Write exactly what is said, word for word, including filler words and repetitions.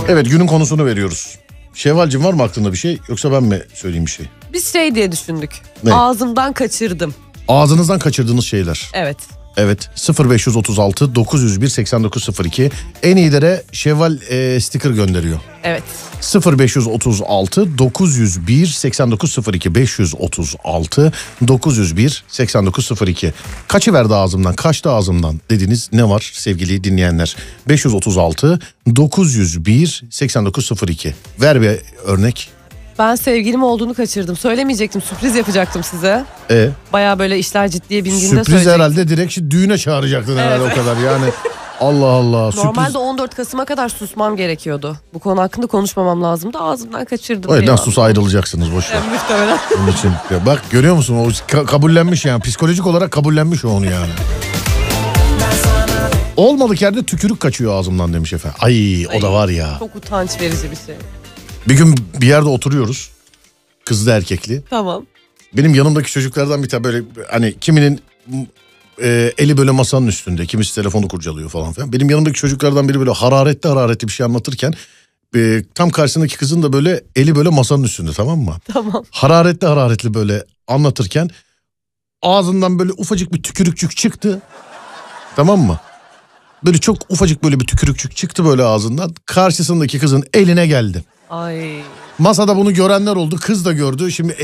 Evet, günün konusunu veriyoruz. Şevvalcim, var mı aklında bir şey, yoksa ben mi söyleyeyim bir şey? Biz şey diye düşündük. Ne? Ağzımdan kaçırdım. Ağzınızdan kaçırdığınız şeyler. Evet. Evet, sıfır beş otuz altı dokuz yüz bir seksen dokuz sıfır iki en iyilere Şevval e, sticker gönderiyor. Evet. sıfır beş otuz altı dokuz yüz bir seksen dokuz sıfır iki beş otuz altı dokuz yüz bir seksen dokuz sıfır iki. Kaçı verdi ağzımdan, kaçtı ağzımdan dediğiniz ne var sevgili dinleyenler? beş otuz altı dokuz yüz bir seksen dokuz sıfır iki. Ver bir örnek. Ben sevgilim olduğunu kaçırdım. Söylemeyecektim, sürpriz yapacaktım size. E? Baya böyle işler ciddiye bindiğinde Sürpriz söyleyecektim. herhalde, direkt şu düğüne çağıracaktın herhalde, Evet. o kadar yani. Allah Allah. Normalde sürpriz... on dört Kasım'a kadar susmam gerekiyordu. Bu konu hakkında konuşmamam lazımdı. Ağzımdan kaçırdım. O yüzden sus, ayrılacaksınız, boş ver. Yani muhtemelen. Onun için ya bak, görüyor musun, o ka- kabullenmiş yani, psikolojik olarak kabullenmiş o onu yani. Olmadık yerde tükürük kaçıyor ağzımdan demiş efendim. Ay, o da var ya. Çok utanç verici bir şey. Bir gün bir yerde oturuyoruz. Kızlı erkekli. Tamam. Benim yanımdaki çocuklardan bir tane böyle, hani kiminin e, eli böyle masanın üstünde, kimisi telefonu kurcalıyor falan filan. Benim yanımdaki çocuklardan biri böyle hararetli hararetli bir şey anlatırken e, tam karşısındaki kızın da böyle eli böyle masanın üstünde, tamam mı? Tamam. Hararetli hararetli böyle anlatırken ağzından böyle ufacık bir tükürükçük çıktı. Tamam mı? Böyle çok ufacık böyle bir tükürükçük çıktı böyle ağzından. Karşısındaki kızın eline geldi. Ay. Masada bunu görenler oldu. Kız da gördü. Şimdi